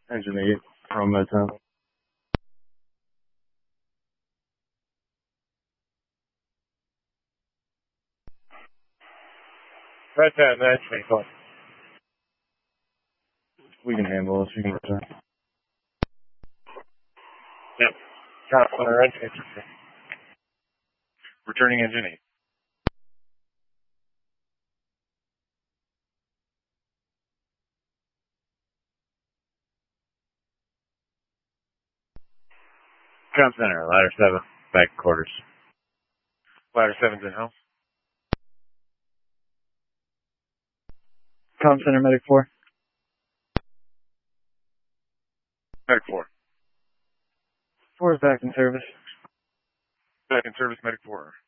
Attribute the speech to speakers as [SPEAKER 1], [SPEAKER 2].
[SPEAKER 1] Engine 8 from Midtown.
[SPEAKER 2] Right there, that's me.
[SPEAKER 1] We can handle this. You can return.
[SPEAKER 2] Yep. Comm Center, engine 8.
[SPEAKER 1] Returning engine 8.
[SPEAKER 2] Comm Center, ladder 7, back quarters.
[SPEAKER 1] Ladder 7's in house.
[SPEAKER 3] Comm Center, Medic 4.
[SPEAKER 1] Medic 4.
[SPEAKER 3] 4 is back in service.
[SPEAKER 1] Back in service, Medic 4.